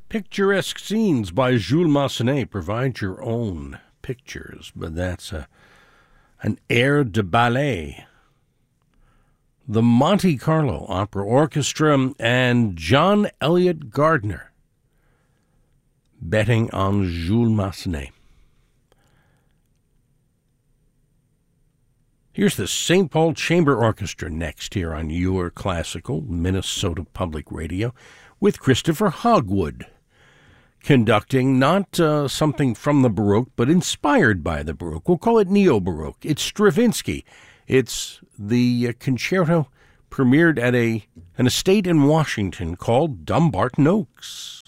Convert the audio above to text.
Picturesque Scenes by Jules Massenet. Provide your own pictures, but that's an air de ballet. The Monte Carlo Opera Orchestra and John Elliott Gardner betting on Jules Massenet. Here's the St. Paul Chamber Orchestra next here on Your Classical, Minnesota Public Radio, with Christopher Hogwood conducting not something from the Baroque, but inspired by the Baroque. We'll call it Neo-Baroque. It's Stravinsky. It's the concerto premiered at an estate in Washington called Dumbarton Oaks.